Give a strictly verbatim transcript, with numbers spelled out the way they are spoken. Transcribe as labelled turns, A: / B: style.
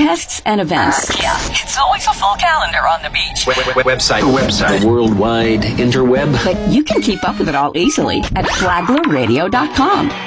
A: podcasts and events.
B: Yeah, it's always a full calendar on the beach.
C: Website. The website. The worldwide interweb.
A: But you can keep up with it all easily at flagler radio dot com.